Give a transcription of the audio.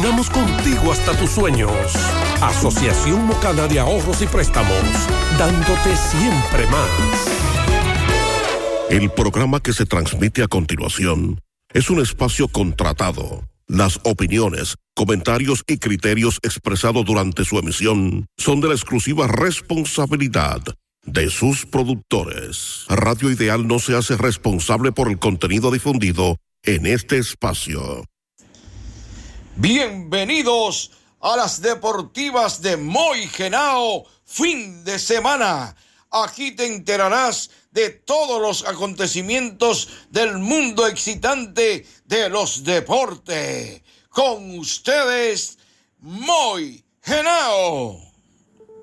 Caminamos contigo hasta tus sueños. Asociación Mocana de Ahorros y Préstamos, dándote siempre más. El programa que se transmite a continuación es un espacio contratado. Las opiniones, comentarios y criterios expresados durante su emisión son de la exclusiva responsabilidad de sus productores. Radio Ideal no se hace responsable por el contenido difundido en este espacio. Bienvenidos a las deportivas de Moy Henao, fin de semana. Aquí te enterarás de todos los acontecimientos del mundo excitante de los deportes. Con ustedes, Moy Henao.